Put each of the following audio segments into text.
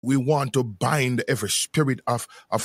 We want to bind every spirit of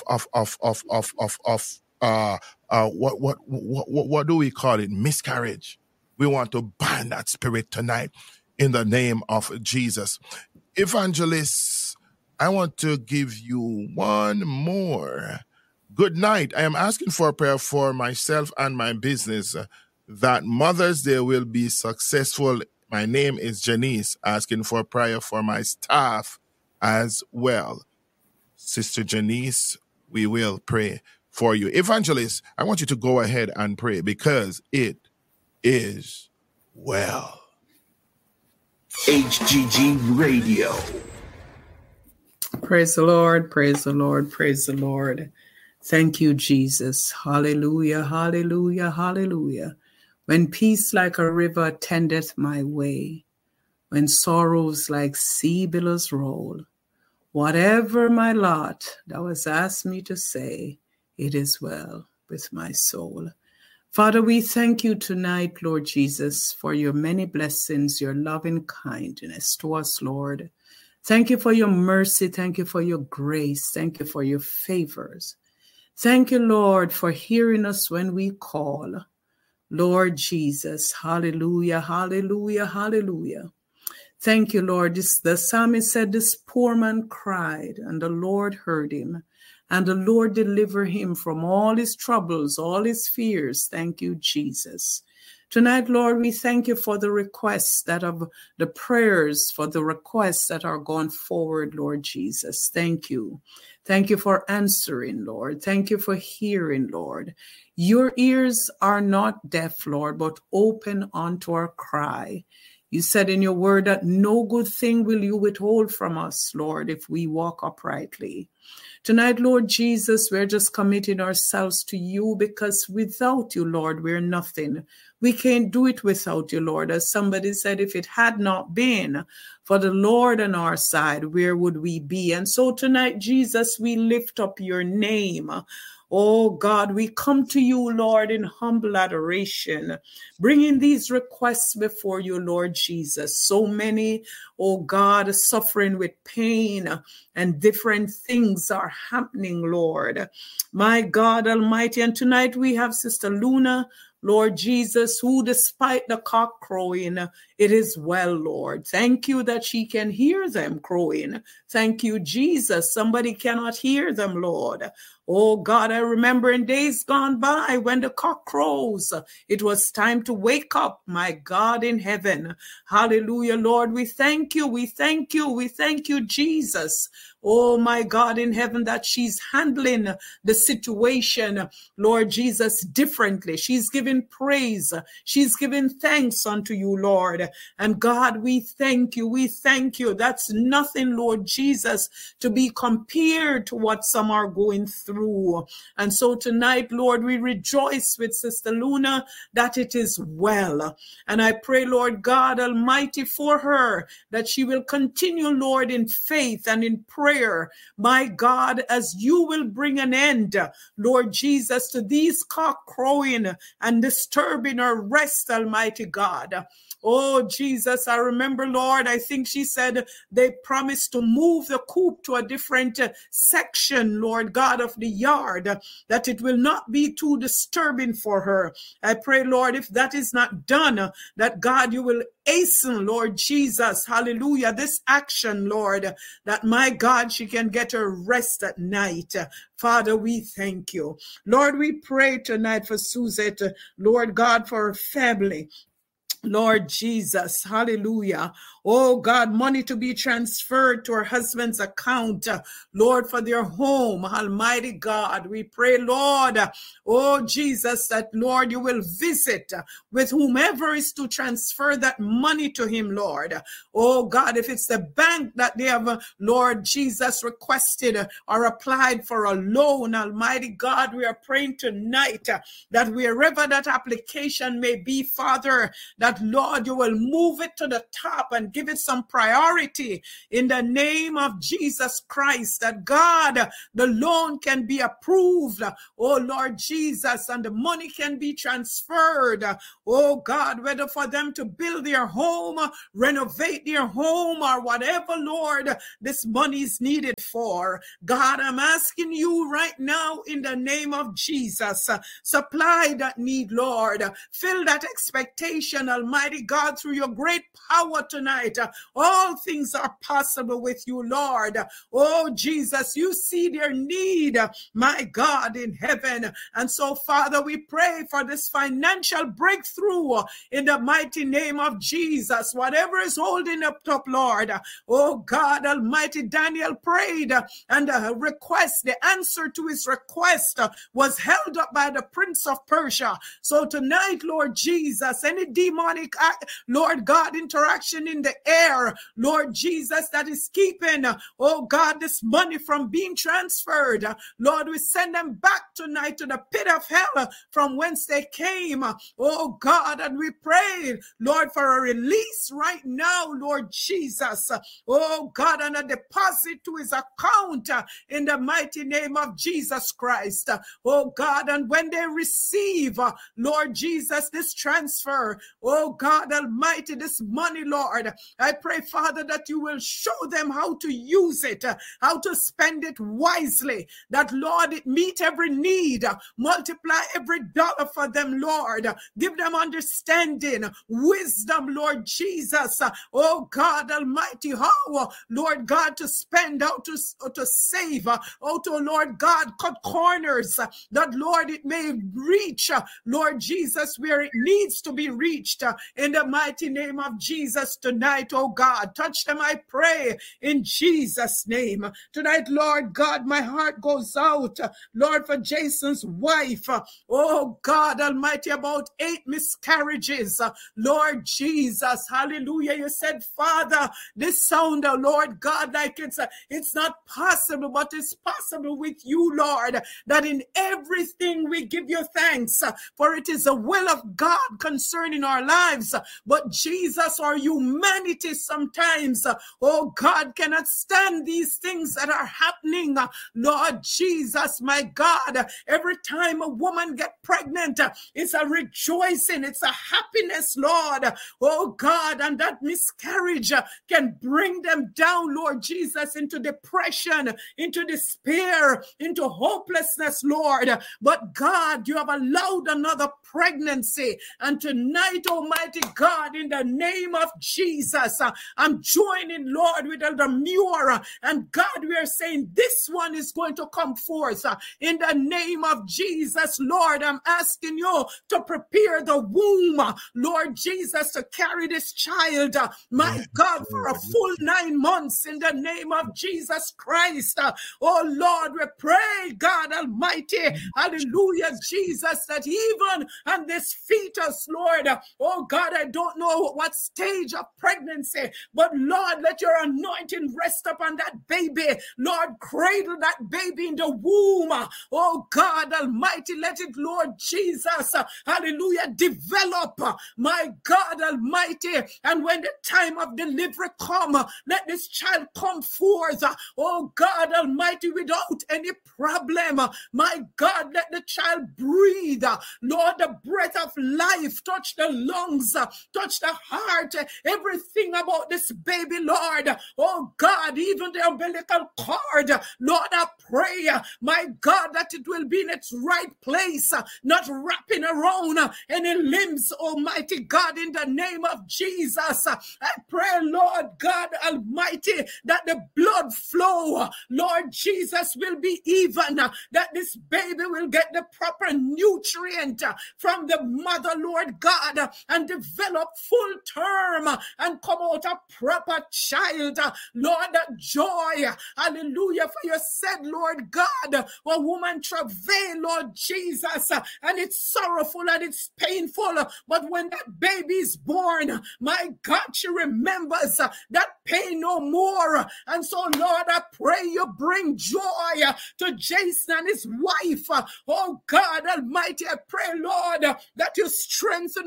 what do we call it? Miscarriage. We want to bind that spirit tonight in the name of Jesus. Evangelists, I want to give you one more. Good night. I am asking for a prayer for myself and my business that Mother's Day will be successful. My name is Janice, asking for a prayer for my staff as well. Sister Janice, we will pray for you. Evangelist, I want you to go ahead and pray because it is well. HGG Radio. Praise the Lord, praise the Lord, praise the Lord. Thank you, Jesus. Hallelujah, hallelujah, hallelujah. When peace like a river tendeth my way, when sorrows like sea billows roll, whatever my lot thou hast asked me to say, it is well with my soul. Father, we thank you tonight, Lord Jesus, for your many blessings, your loving kindness to us, Lord. Thank you for your mercy. Thank you for your grace. Thank you for your favors. Thank you, Lord, for hearing us when we call. Lord Jesus, hallelujah, hallelujah, hallelujah. Thank you, Lord. The psalmist said, this poor man cried, and the Lord heard him, and the Lord delivered him from all his troubles, all his fears. Thank you, Jesus. Tonight, Lord, we thank you for the requests that of the prayers, for the requests that are gone forward, Lord Jesus. Thank you. Thank you for answering, Lord. Thank you for hearing, Lord. Your ears are not deaf, Lord, but open unto our cry. You said in your word that no good thing will you withhold from us, Lord, if we walk uprightly. Tonight, Lord Jesus, we're just committing ourselves to you because without you, Lord, we're nothing. We can't do it without you, Lord. As somebody said, if it had not been for the Lord on our side, where would we be? And so tonight, Jesus, we lift up your name. Oh God, we come to you, Lord, in humble adoration, bringing these requests before you, Lord Jesus. So many, oh God, suffering with pain and different things are happening, Lord. My God Almighty, and tonight we have Sister Luna, Lord Jesus, who despite the cock crowing, it is well, Lord. Thank you that she can hear them crowing. Thank you, Jesus. Somebody cannot hear them, Lord. Oh God, I remember in days gone by when the cock crows, it was time to wake up, my God in heaven. Hallelujah, Lord. We thank you. We thank you. We thank you, Jesus. Oh my God in heaven, that she's handling the situation, Lord Jesus, differently. She's giving praise. She's giving thanks unto you, Lord. And God, we thank you. We thank you. That's nothing, Lord Jesus, to be compared to what some are going through. And so tonight, Lord, we rejoice with Sister Luna that it is well. And I pray, Lord God Almighty, for her, that she will continue, Lord, in faith and in prayer. My God, as you will bring an end, Lord Jesus, to these cock crowing and disturbing her rest, Almighty God. Oh, Jesus, I remember, Lord, I think she said they promised to move the coop to a different section, Lord God, of the yard, that it will not be too disturbing for her. I pray, Lord, if that is not done, that God, you will hasten, Lord Jesus, hallelujah, this action, Lord, that my God, she can get her rest at night. Father, we thank you. Lord, we pray tonight for Suzette, Lord God, for her family. Lord Jesus, hallelujah. Oh God, money to be transferred to her husband's account, Lord, for their home, Almighty God. We pray, Lord, oh Jesus, that Lord, you will visit with whomever is to transfer that money to him, Lord. Oh God, if it's the bank that they have, Lord Jesus, requested or applied for a loan, Almighty God, we are praying tonight that wherever that application may be, Father, that that, Lord, you will move it to the top and give it some priority in the name of Jesus Christ, that God, the loan can be approved, oh Lord Jesus, and the money can be transferred, oh God, whether for them to build their home, renovate their home, or whatever, Lord, this money is needed for. God, I'm asking you right now in the name of Jesus, supply that need, Lord. Fill that expectation, Almighty God, through your great power tonight. All things are possible with you, Lord. Oh, Jesus, you see their need, my God, in heaven. And so, Father, we pray for this financial breakthrough in the mighty name of Jesus. Whatever is holding up, Lord. Oh, God Almighty, Daniel prayed and the answer to his request was held up by the Prince of Persia. So tonight, Lord Jesus, any demonic, Lord God, interaction in the air, Lord Jesus, that is keeping, oh God, this money from being transferred, Lord, we send them back tonight to the pit of hell from whence they came, oh God, and we pray, Lord, for a release right now, Lord Jesus, oh God, and a deposit to his account in the mighty name of Jesus Christ, oh God, and when they receive, Lord Jesus, this transfer, oh God Almighty, this money, Lord, I pray, Father, that you will show them how to use it, how to spend it wisely, that, Lord, it meet every need, multiply every dollar for them, Lord, give them understanding, wisdom, Lord Jesus, oh God Almighty, how, Lord God, to spend, how to save, how to, Lord God, cut corners, that, Lord, it may reach, Lord Jesus, where it needs to be reached, in the mighty name of Jesus tonight, oh God. Touch them, I pray, in Jesus' name. Tonight, Lord God, my heart goes out, Lord, for Jason's wife, oh God Almighty, about 8 miscarriages, Lord Jesus, hallelujah. You said, Father, this sound, Lord God, like it's not possible, but it's possible with you, Lord, that in everything we give you thanks, for it is the will of God concerning our lives. But Jesus, our humanity sometimes, oh God, cannot stand these things that are happening. Lord Jesus, my God, every time a woman gets pregnant, it's a rejoicing, it's a happiness, Lord, oh God, and that miscarriage can bring them down, Lord Jesus, into depression, into despair, into hopelessness, Lord. But God, you have allowed another pregnancy, and tonight, Almighty God, in the name of Jesus, I'm joining, Lord, with Elder Muir, and God, we are saying this one is going to come forth in the name of Jesus. Lord, I'm asking you to prepare the womb, Lord Jesus, to carry this child, my God, for a full 9 months in the name of Jesus Christ. Oh Lord, we pray, God Almighty, hallelujah, Jesus, that even on this fetus, Lord, oh God, I don't know what stage of pregnancy, but Lord, let your anointing rest upon that baby. Lord, cradle that baby in the womb. Oh God Almighty, let it, Lord Jesus, hallelujah, develop, my God Almighty, and when the time of delivery come, let this child come forth, oh God Almighty, without any problem. My God, let the child breathe, Lord, the breath of life, touch the lungs, touch the heart, everything about this baby, Lord, oh God, even the umbilical cord, Lord, I pray, my God, that it will be in its right place, not wrapping around any limbs, Almighty God, in the name of Jesus. I pray, Lord God Almighty, that the blood flow, Lord Jesus, will be even, that this baby will get the proper nutrient from the mother, Lord God, and develop full term and come out a proper child. Lord, that joy, hallelujah, for you said, Lord God, a woman travail, Lord Jesus, and it's sorrowful and it's painful, but when that baby is born, my God, she remembers that pain no more. And so, Lord, I pray you bring joy to Jason and his wife. Oh God Almighty, I pray, Lord, that you strengthen her, Lord.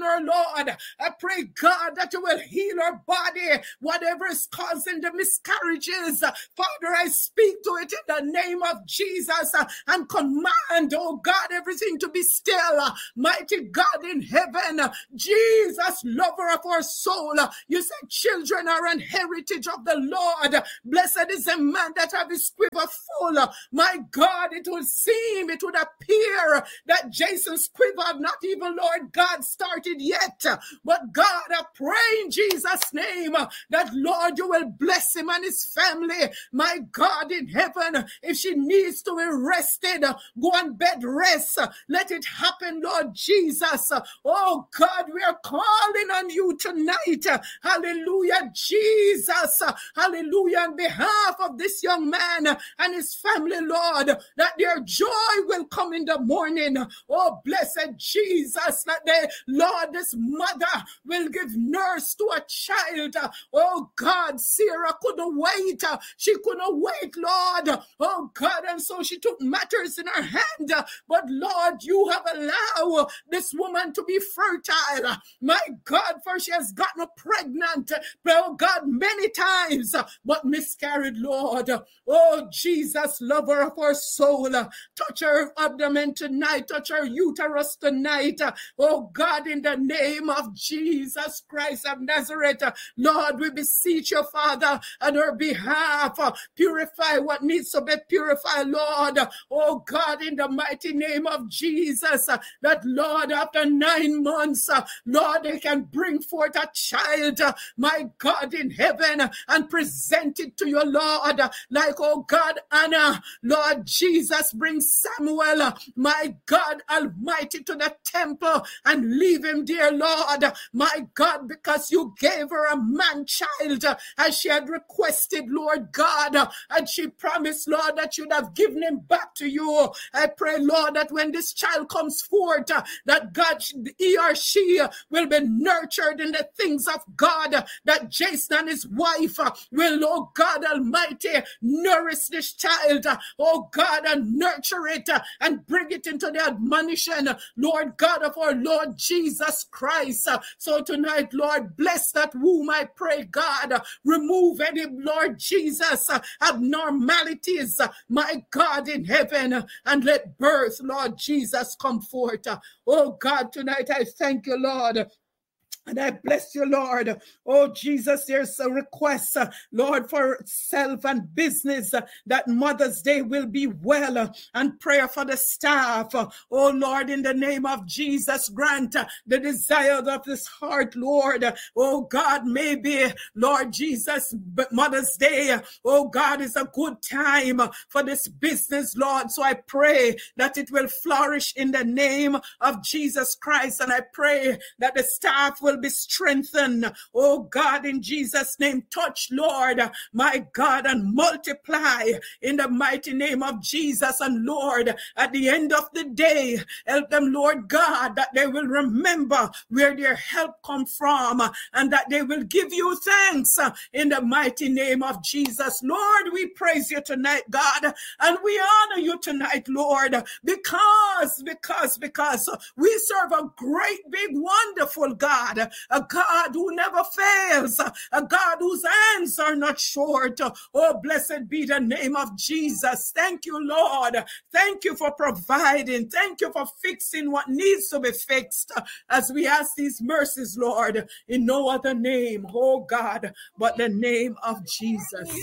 Lord. I pray, God, that you will heal her body, whatever is causing the miscarriages. Father, I speak to it in the name of Jesus and command, oh God, everything to be still. Mighty God in heaven, Jesus, lover of our soul, you said children are an heritage of the Lord. Blessed is the man that have his quiver full. My God, it would appear that Jason's quiver have not even, Lord God, started yet. But God, I pray in Jesus' name that, Lord, you will bless him and his family. My God in heaven, if she needs to be rested, go on bed rest. Let it happen, Lord Jesus. Oh God, we are calling on you tonight. Hallelujah, Jesus. Hallelujah, on behalf of this young man and his family, Lord, that their joy will come in the morning. Oh, blessed Jesus, that they, Lord, this mother will give nurse to a child. Oh God, Sarah couldn't wait. She couldn't wait, Lord. Oh God, and so she took matters in her hand. But Lord, you have allowed this woman to be fertile. My God, for she has gotten pregnant, oh God, many times, but miscarried, Lord. Oh Jesus, lover of our soul, touch her abdomen tonight, touch her uterus tonight. Oh God, in the name of Jesus Christ of Nazareth, Lord, we beseech you, Father, on her behalf, purify what needs to be purified, Lord. Oh God, in the mighty name of Jesus, that Lord, after 9 months, Lord, they can bring forth a child, my God in heaven, and present it to you, Lord, like, oh God, Anna, Lord Jesus, bring Samuel, my God Almighty, to the temple and leave him there, Lord, my God, because you gave her a man child as she had requested, Lord God, and she promised, Lord, that you'd have given him back to you. I pray, Lord, that when this child comes forth, that God, he or she will be nurtured in the things of God, that Jason and his wife will, oh God Almighty, nourish this child, oh God, and nurture it and bring it into the admonition, Lord God, of our Lord Jesus Christ. So tonight, Lord, bless that womb, I pray, God. Remove any, Lord Jesus, abnormalities, my God in heaven, and let birth, Lord Jesus, come forth. Oh God, tonight I thank you, Lord. And I bless you, Lord. Oh, Jesus, there's a request, Lord, for self and business, that Mother's Day will be well, and prayer for the staff. Oh, Lord, in the name of Jesus, grant the desire of this heart, Lord. Oh, God, maybe, Lord Jesus, but Mother's Day, oh, God, is a good time for this business, Lord. So I pray that it will flourish in the name of Jesus Christ. And I pray that the staff will be strengthened. Oh God, in Jesus' name, touch, Lord, my God, and multiply in the mighty name of Jesus. And Lord, at the end of the day, help them, Lord God, that they will remember where their help comes from, and that they will give you thanks in the mighty name of Jesus. Lord, we praise you tonight, God, and we honor you tonight, Lord, because we serve a great, big, wonderful God, a God who never fails, a God whose hands are not short. Oh, blessed be the name of Jesus. Thank you, Lord. Thank you for providing. Thank you for fixing what needs to be fixed, as we ask these mercies, Lord, in no other name, oh God, but the name of Jesus.